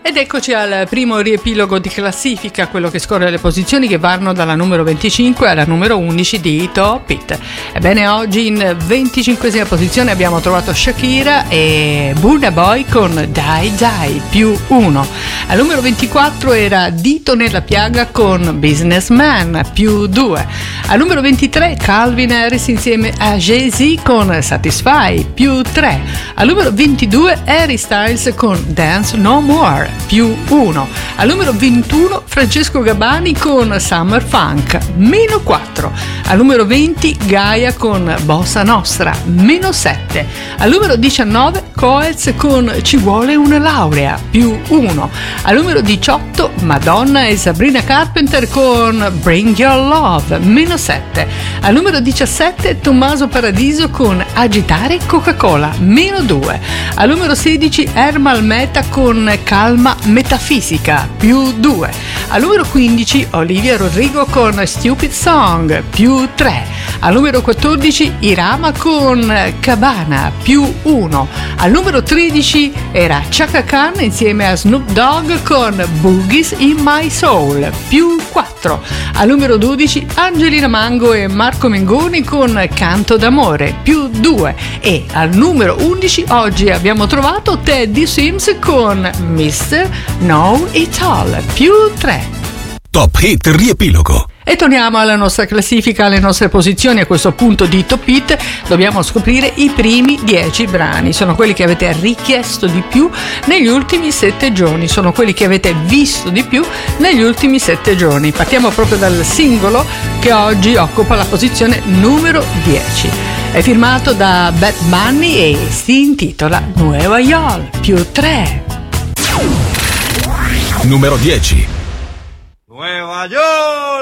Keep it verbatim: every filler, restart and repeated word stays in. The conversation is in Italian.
Ed eccoci al primo riepilogo di classifica, quello che scorre le posizioni che vanno dalla numero venticinque alla numero undici di Top Hit. Ebbene, oggi in venticinquesima posizione abbiamo trovato Shakira e Burna Boy con Die Die più uno. Al numero ventiquattro era Dito nella piaga con Businessman più due. Al numero ventitré Calvin Harris insieme a Jay-Z con Satisfy più tre. Al numero ventidue Harry Styles con Dance No More più uno. Al numero ventuno Francesco Gabbani con Summer Funk meno quattro. Al numero venti Gaia con Bossa Nostra meno sette. Al numero diciannove Coez con Ci vuole una laurea più uno. Al numero diciotto Madonna e Sabrina Carpenter con Bring Your Love meno sette. Al numero diciassette Tommaso Paradiso con Agitare Coca-Cola meno due. Al numero sedici Ermal Meta con Calma Metafisica più due. Al numero quindici Olivia Rodrigo con Stupid Song più tre. Al numero quattordici Irama con Cabana più uno. Al numero tredici era Chaka Khan insieme a Snoop Dogg con Boogies in My Soul più quattro. Al numero dodici Angelina Mango e Marco Mengoni con Canto d'amore più due. E al numero undici oggi abbiamo trovato Teddy Sims con mister Know It All più tre. Top Hit riepilogo. E torniamo alla nostra classifica, alle nostre posizioni. A questo punto di Top Hit dobbiamo scoprire i primi dieci brani. Sono quelli che avete richiesto di più negli ultimi sette giorni, sono quelli che avete visto di più negli ultimi sette giorni. Partiamo proprio dal singolo che oggi occupa la posizione numero dieci. È firmato da Bad Bunny e si intitola Nueva York più tre. Numero dieci. Nueva York.